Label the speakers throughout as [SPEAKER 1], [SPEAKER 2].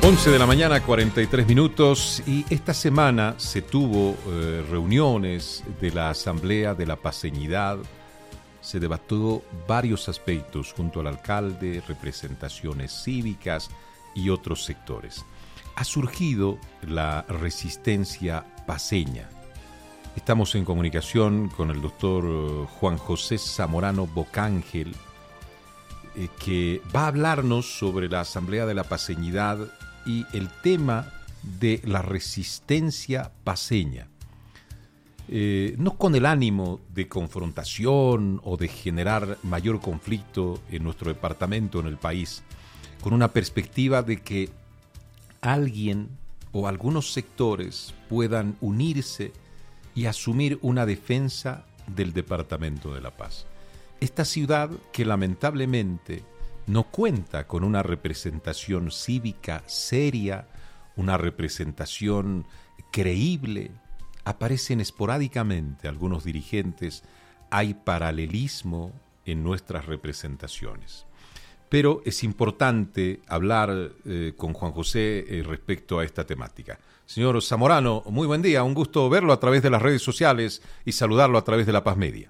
[SPEAKER 1] 11 de la mañana, 43 minutos, y esta semana se tuvo reuniones de la Asamblea de la Paceñidad. Se debatió varios aspectos junto al alcalde, representaciones cívicas y otros sectores. Ha surgido la resistencia paceña. Estamos en comunicación con el doctor Juan José Zamorano Bocángel, que va a hablarnos sobre la Asamblea de la Paceñidad y el tema de la resistencia paceña. No con el ánimo de confrontación o de generar mayor conflicto en nuestro departamento, en el país, con una perspectiva de que alguien o algunos sectores puedan unirse y asumir una defensa del Departamento de La Paz. Esta ciudad que lamentablemente no cuenta con una representación cívica seria, una representación creíble. Aparecen esporádicamente algunos dirigentes, hay paralelismo en nuestras representaciones. Pero es importante hablar con Juan José respecto a esta temática. Señor Zamorano, muy buen día, un gusto verlo a través de las redes sociales y saludarlo a través de La Paz Media.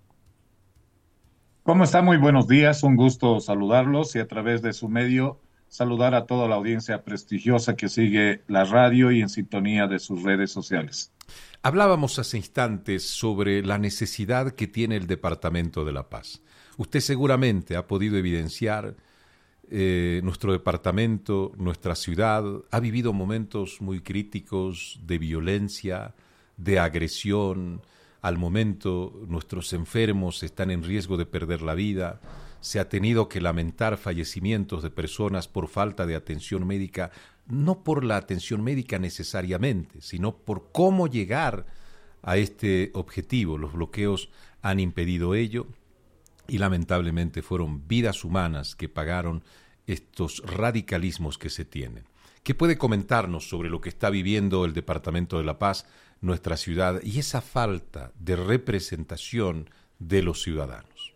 [SPEAKER 2] ¿Cómo está? Muy buenos días, un gusto saludarlos y a través de su medio saludar a toda la audiencia prestigiosa que sigue la radio y en sintonía de sus redes sociales.
[SPEAKER 1] Hablábamos hace instantes sobre la necesidad que tiene el Departamento de La Paz. Usted seguramente ha podido evidenciar nuestro departamento, nuestra ciudad, ha vivido momentos muy críticos de violencia, de agresión. Al momento, nuestros enfermos están en riesgo de perder la vida. Se ha tenido que lamentar fallecimientos de personas por falta de atención médica, no por la atención médica necesariamente, sino por cómo llegar a este objetivo. Los bloqueos han impedido ello y lamentablemente fueron vidas humanas que pagaron estos radicalismos que se tienen. ¿Qué puede comentarnos sobre lo que está viviendo el Departamento de La Paz, nuestra ciudad, y esa falta de representación de los ciudadanos?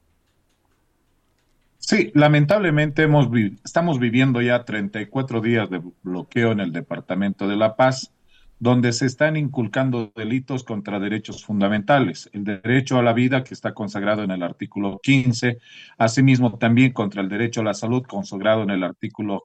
[SPEAKER 2] Sí, lamentablemente estamos viviendo ya 34 días de bloqueo en el Departamento de La Paz, donde se están inculcando delitos contra derechos fundamentales, el derecho a la vida que está consagrado en el artículo 15, asimismo también contra el derecho a la salud consagrado en el artículo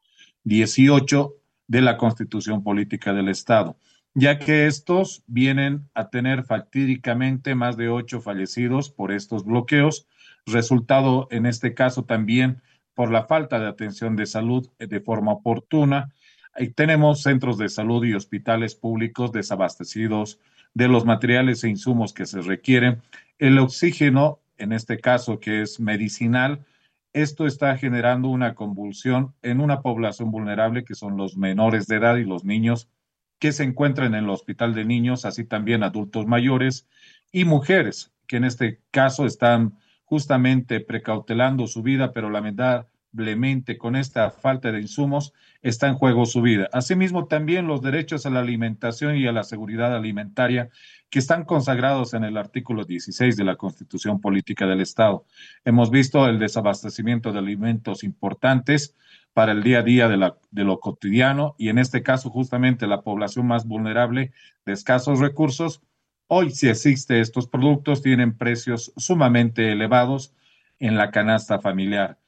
[SPEAKER 2] 18 de la Constitución Política del Estado, ya que estos vienen a tener fatídicamente más de 8 fallecidos por estos bloqueos, resultado en este caso también por la falta de atención de salud de forma oportuna. Tenemos centros de salud y hospitales públicos desabastecidos de los materiales e insumos que se requieren. El oxígeno, en este caso que es medicinal, esto está generando una convulsión en una población vulnerable que son los menores de edad y los niños que se encuentran en el hospital de niños, así también adultos mayores y mujeres que en este caso están justamente precautelando su vida, pero lamentablemente con esta falta de insumos está en juego su vida. Asimismo, también los derechos a la alimentación y a la seguridad alimentaria que están consagrados en el artículo 16 de la Constitución Política del Estado. Hemos visto el desabastecimiento de alimentos importantes para el día a día de lo cotidiano y en este caso justamente la población más vulnerable de escasos recursos. Hoy, si existe estos productos, tienen precios sumamente elevados en la canasta familiar.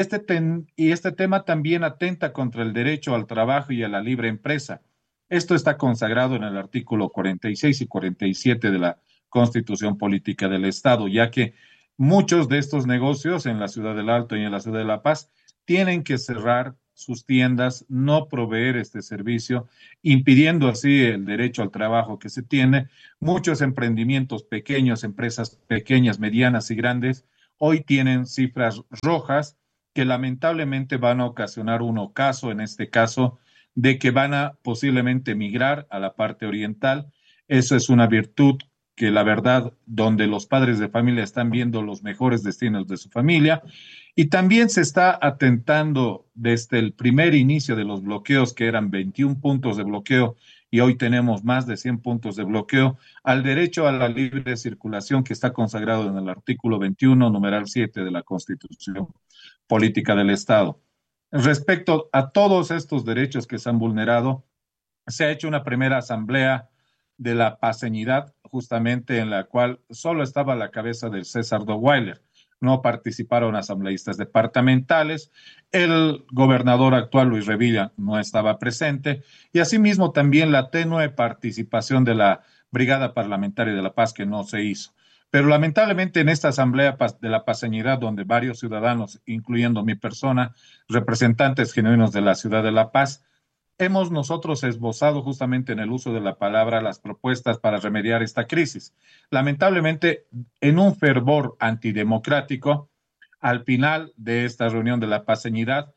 [SPEAKER 2] Y este tema también atenta contra el derecho al trabajo y a la libre empresa. Esto está consagrado en el artículo 46 y 47 de la Constitución Política del Estado, ya que muchos de estos negocios en la Ciudad del Alto y en la Ciudad de La Paz tienen que cerrar sus tiendas, no proveer este servicio, impidiendo así el derecho al trabajo que se tiene. Muchos emprendimientos pequeños, empresas pequeñas, medianas y grandes, hoy tienen cifras rojas que lamentablemente van a ocasionar un ocaso, en este caso, de que van a posiblemente migrar a la parte oriental. Eso es una virtud que la verdad, donde los padres de familia están viendo los mejores destinos de su familia. Y también se está atentando desde el primer inicio de los bloqueos, que eran 21 puntos de bloqueo, y hoy tenemos más de 100 puntos de bloqueo, al derecho a la libre circulación que está consagrado en el artículo 21, numeral 7 de la Constitución Política del Estado. Respecto a todos estos derechos que se han vulnerado, se ha hecho una primera asamblea de la paseñidad, justamente en la cual solo estaba la cabeza del César Dottweiler. No participaron asambleístas departamentales, el gobernador actual Luis Revilla no estaba presente y asimismo también la tenue participación de la Brigada Parlamentaria de la Paz que no se hizo. Pero lamentablemente en esta asamblea de la paseñidad, donde varios ciudadanos, incluyendo mi persona, representantes genuinos de la ciudad de La Paz, hemos nosotros esbozado justamente en el uso de la palabra las propuestas para remediar esta crisis. Lamentablemente, en un fervor antidemocrático, al final de esta reunión de la paseñidad,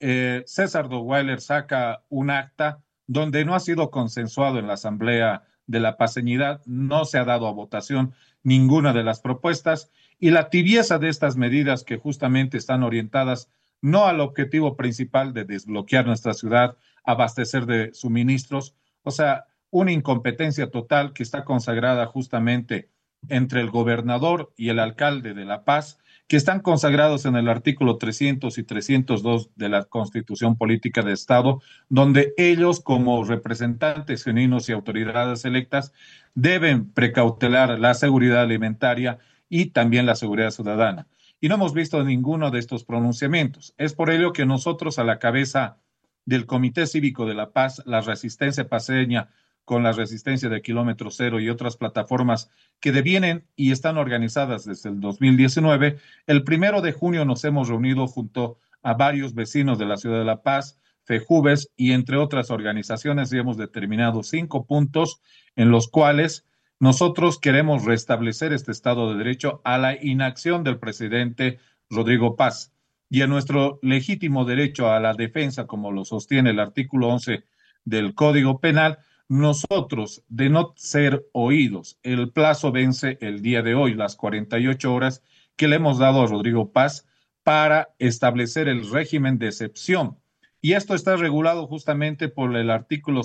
[SPEAKER 2] César Dottweiler saca un acta donde no ha sido consensuado en la Asamblea de la Paseñidad, no se ha dado a votación ninguna de las propuestas y la tibieza de estas medidas que justamente están orientadas no al objetivo principal de desbloquear nuestra ciudad, abastecer de suministros, o sea, una incompetencia total que está consagrada justamente entre el gobernador y el alcalde de La Paz, que están consagrados en el artículo 300 y 302 de la Constitución Política de Estado, donde ellos, como representantes genuinos y autoridades electas, deben precautelar la seguridad alimentaria y también la seguridad ciudadana. Y no hemos visto ninguno de estos pronunciamientos. Es por ello que nosotros, a la cabeza del Comité Cívico de la Paz, la Resistencia Paceña, con la Resistencia de Kilómetro Cero y otras plataformas que devienen y están organizadas desde el 2019, el 1 de junio nos hemos reunido junto a varios vecinos de la ciudad de La Paz, FEJUVES y entre otras organizaciones y hemos determinado 5 puntos en los cuales nosotros queremos restablecer este Estado de Derecho a la inacción del presidente Rodrigo Paz y a nuestro legítimo derecho a la defensa, como lo sostiene el artículo 11 del Código Penal. Nosotros, de no ser oídos, el plazo vence el día de hoy, las 48 horas que le hemos dado a Rodrigo Paz para establecer el régimen de excepción. Y esto está regulado justamente por el artículo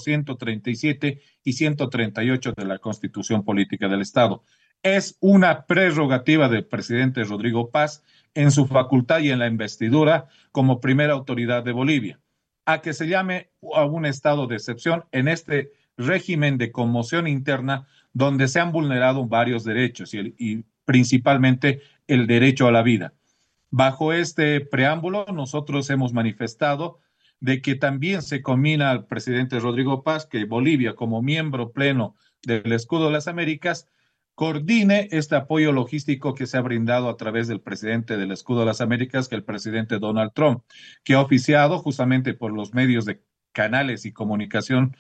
[SPEAKER 2] 137 y 138 de la Constitución Política del Estado. Es una prerrogativa del presidente Rodrigo Paz en su facultad y en la investidura como primera autoridad de Bolivia, a que se llame a un estado de excepción en este régimen de conmoción interna donde se han vulnerado varios derechos y principalmente el derecho a la vida. Bajo este preámbulo, nosotros hemos manifestado de que también se combina al presidente Rodrigo Paz que Bolivia, como miembro pleno del Escudo de las Américas, coordine este apoyo logístico que se ha brindado a través del presidente del Escudo de las Américas, que es el presidente Donald Trump, que ha oficiado justamente por los medios de canales y comunicación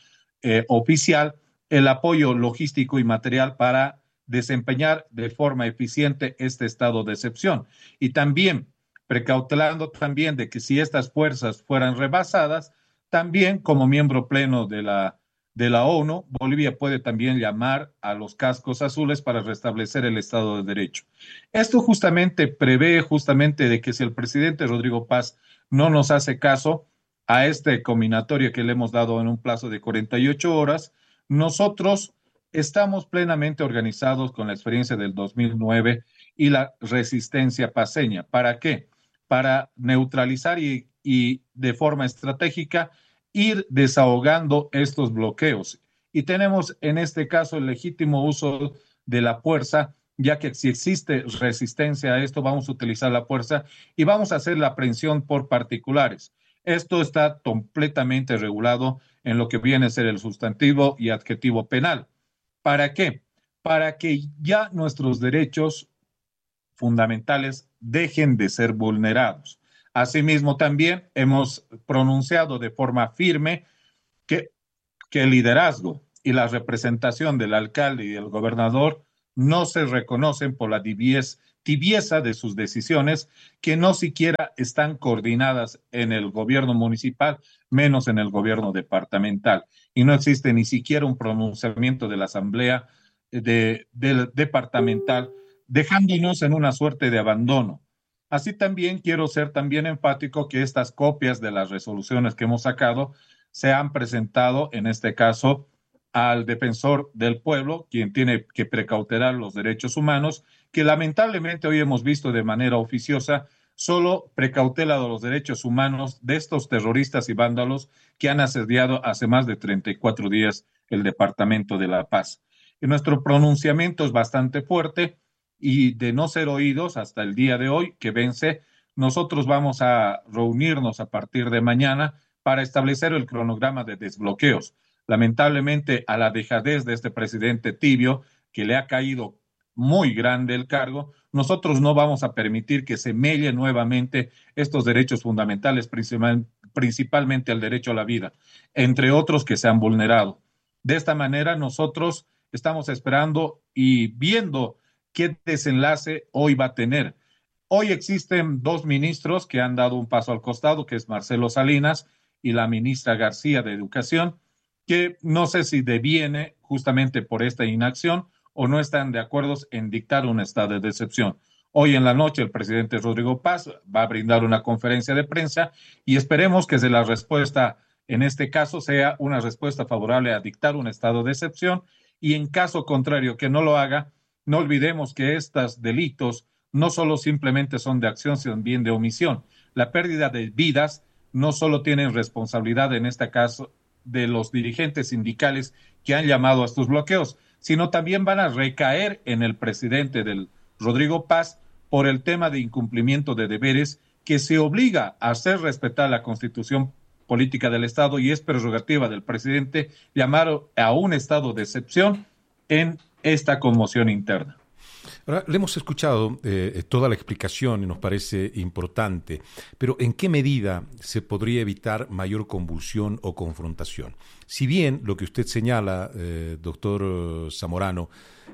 [SPEAKER 2] oficial el apoyo logístico y material para desempeñar de forma eficiente este estado de excepción. Y también precautelando también de que si estas fuerzas fueran rebasadas, también como miembro pleno de la ONU, Bolivia puede también llamar a los cascos azules para restablecer el Estado de Derecho. Esto justamente prevé justamente de que si el presidente Rodrigo Paz no nos hace caso a este combinatorio que le hemos dado en un plazo de 48 horas, nosotros estamos plenamente organizados con la experiencia del 2009 y la resistencia paceña. ¿Para qué? Para neutralizar y de forma estratégica ir desahogando estos bloqueos. Y tenemos en este caso el legítimo uso de la fuerza, ya que si existe resistencia a esto, vamos a utilizar la fuerza y vamos a hacer la aprehensión por particulares. Esto está completamente regulado en lo que viene a ser el sustantivo y adjetivo penal. ¿Para qué? Para que ya nuestros derechos fundamentales dejen de ser vulnerados. Asimismo, también hemos pronunciado de forma firme que, que el liderazgo y la representación del alcalde y del gobernador no se reconocen por la tibieza de sus decisiones, que no siquiera están coordinadas en el gobierno municipal, menos en el gobierno departamental. Y no existe ni siquiera un pronunciamiento de la asamblea del departamental, dejándonos en una suerte de abandono. Así también quiero ser también enfático que estas copias de las resoluciones que hemos sacado se han presentado, en este caso, al defensor del pueblo, quien tiene que precautelar los derechos humanos, que lamentablemente hoy hemos visto de manera oficiosa solo precautela de los derechos humanos de estos terroristas y vándalos que han asediado hace más de 34 días el Departamento de La Paz. Y nuestro pronunciamiento es bastante fuerte y de no ser oídos hasta el día de hoy, que vence, nosotros vamos a reunirnos a partir de mañana para establecer el cronograma de desbloqueos. Lamentablemente, a la dejadez de este presidente tibio, que le ha caído muy grande el cargo, nosotros no vamos a permitir que se melle nuevamente estos derechos fundamentales, principalmente el derecho a la vida, entre otros que se han vulnerado. De esta manera, nosotros estamos esperando y viendo qué desenlace hoy va a tener. Hoy existen dos ministros que han dado un paso al costado, que es Marcelo Salinas y la ministra García de Educación, que no sé si deviene justamente por esta inacción o no están de acuerdo en dictar un estado de excepción. Hoy en la noche el presidente Rodrigo Paz va a brindar una conferencia de prensa y esperemos que la respuesta en este caso sea una respuesta favorable a dictar un estado de excepción y en caso contrario que no lo haga, no olvidemos que estos delitos no solo simplemente son de acción, sino también de omisión. La pérdida de vidas no solo tienen responsabilidad en este caso de los dirigentes sindicales que han llamado a estos bloqueos, sino también van a recaer en el presidente del Rodrigo Paz por el tema de incumplimiento de deberes que se obliga a hacer respetar la Constitución política del Estado y es prerrogativa del presidente llamar a un estado de excepción en esta conmoción interna.
[SPEAKER 1] Ahora, le hemos escuchado toda la explicación y nos parece importante, pero ¿en qué medida se podría evitar mayor convulsión o confrontación? Si bien lo que usted señala, doctor Zamorano,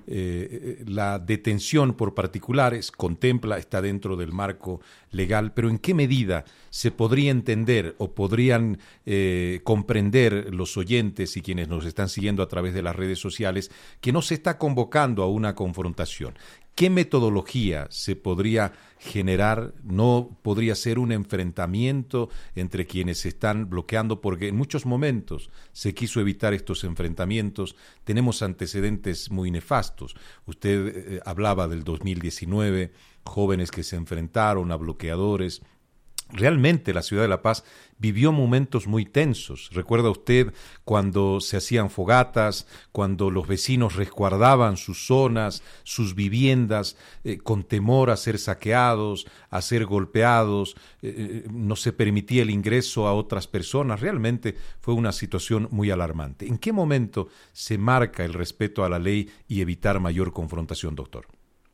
[SPEAKER 1] la detención por particulares contempla, está dentro del marco legal, pero ¿en qué medida se podría entender o podrían comprender los oyentes y quienes nos están siguiendo a través de las redes sociales que no se está convocando a una confrontación? ¿Qué metodología se podría generar? ¿No podría ser un enfrentamiento entre quienes se están bloqueando? Porque en muchos momentos se quiso evitar estos enfrentamientos. Tenemos antecedentes muy nefastos. Usted hablaba del 2019, jóvenes que se enfrentaron a bloqueadores. Realmente la ciudad de La Paz vivió momentos muy tensos. ¿Recuerda usted cuando se hacían fogatas, cuando los vecinos resguardaban sus zonas, sus viviendas, con temor a ser saqueados, a ser golpeados, no se permitía el ingreso a otras personas? Realmente fue una situación muy alarmante. ¿En qué momento se marca el respeto a la ley y evitar mayor confrontación, doctor?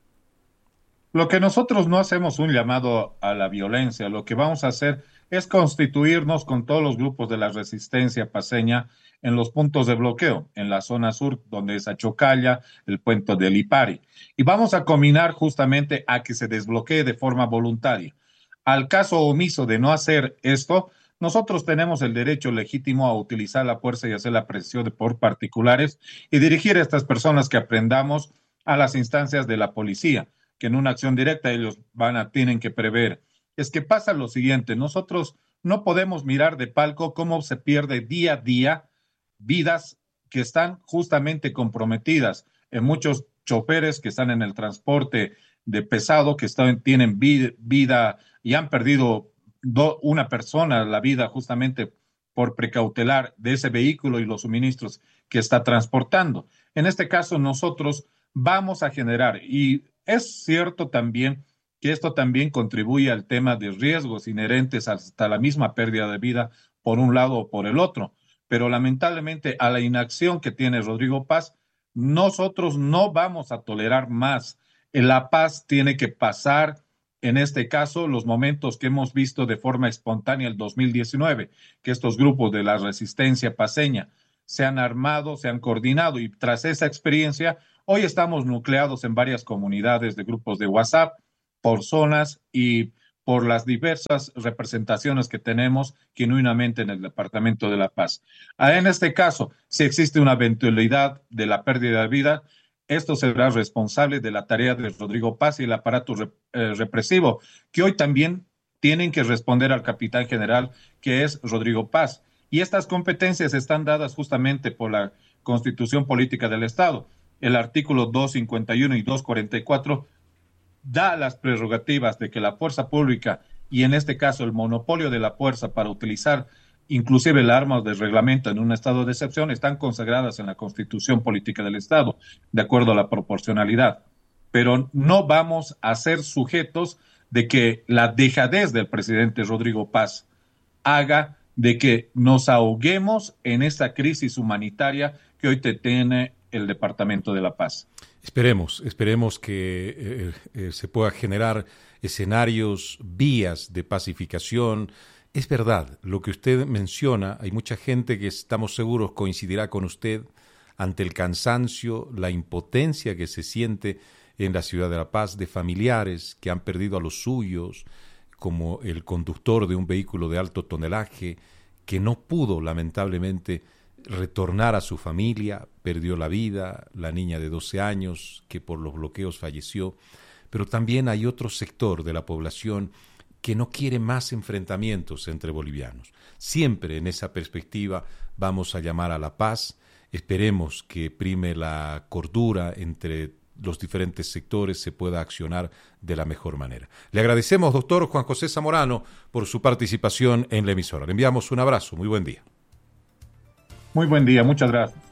[SPEAKER 2] Lo que nosotros no hacemos un llamado a la violencia, lo que vamos a hacer es constituirnos con todos los grupos de la resistencia paceña en los puntos de bloqueo, en la zona sur, donde es Achocalla, el puente del Lipari. Y vamos a combinar justamente a que se desbloquee de forma voluntaria. Al caso omiso de no hacer esto, nosotros tenemos el derecho legítimo a utilizar la fuerza y hacer la presión por particulares y dirigir a estas personas que aprendamos a las instancias de la policía que en una acción directa ellos tienen que prever. Es que pasa lo siguiente, nosotros no podemos mirar de palco cómo se pierde día a día vidas que están justamente comprometidas en muchos choferes que están en el transporte de pesado, que tienen vida y han perdido una persona la vida justamente por precautelar de ese vehículo y los suministros que está transportando. En este caso, nosotros vamos a generar, y es cierto también que esto también contribuye al tema de riesgos inherentes hasta la misma pérdida de vida por un lado o por el otro, pero lamentablemente a la inacción que tiene Rodrigo Paz, nosotros no vamos a tolerar más. La paz tiene que pasar, en este caso, los momentos que hemos visto de forma espontánea el 2019, que estos grupos de la resistencia paceña se han armado, se han coordinado y tras esa experiencia, hoy estamos nucleados en varias comunidades de grupos de WhatsApp, por zonas y por las diversas representaciones que tenemos genuinamente en el Departamento de La Paz. En este caso, si existe una eventualidad de la pérdida de vida, esto será responsable de la tarea de Rodrigo Paz y el aparato represivo, que hoy también tienen que responder al capitán general, que es Rodrigo Paz. Y estas competencias están dadas justamente por la Constitución Política del Estado. El artículo 251 y 244 da las prerrogativas de que la fuerza pública, y en este caso el monopolio de la fuerza para utilizar inclusive el arma de reglamento en un estado de excepción, están consagradas en la Constitución Política del Estado, de acuerdo a la proporcionalidad. Pero no vamos a ser sujetos de que la dejadez del presidente Rodrigo Paz haga de que nos ahoguemos en esta crisis humanitaria que hoy tiene el Departamento de La Paz.
[SPEAKER 1] Esperemos que se pueda generar escenarios, vías de pacificación. Es verdad, lo que usted menciona, hay mucha gente que estamos seguros coincidirá con usted ante el cansancio, la impotencia que se siente en la ciudad de La Paz de familiares que han perdido a los suyos, como el conductor de un vehículo de alto tonelaje que no pudo lamentablemente retornar a su familia, perdió la vida, la niña de 12 años que por los bloqueos falleció, pero también hay otro sector de la población que no quiere más enfrentamientos entre bolivianos. Siempre en esa perspectiva vamos a llamar a la paz, esperemos que prime la cordura entre los diferentes sectores, se pueda accionar de la mejor manera. Le agradecemos, doctor Juan José Zamorano, por su participación en la emisora. Le enviamos un abrazo, muy buen día.
[SPEAKER 2] Muy buen día, muchas gracias.